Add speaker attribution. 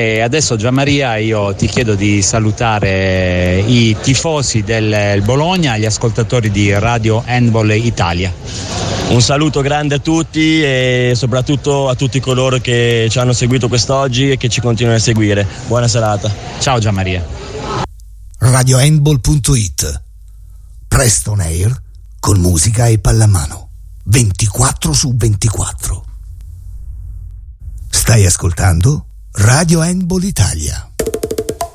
Speaker 1: E adesso Gianmaria io ti chiedo di salutare i tifosi del Bologna, gli ascoltatori di Radio Handball Italia.
Speaker 2: Un saluto grande a tutti e soprattutto a tutti coloro che ci hanno seguito quest'oggi e che ci continuano a seguire. Buona serata.
Speaker 1: Ciao Gianmaria.
Speaker 3: RadioHandball.it. Presto on air con musica e pallamano 24/24. Stai ascoltando Radio Handball Italia.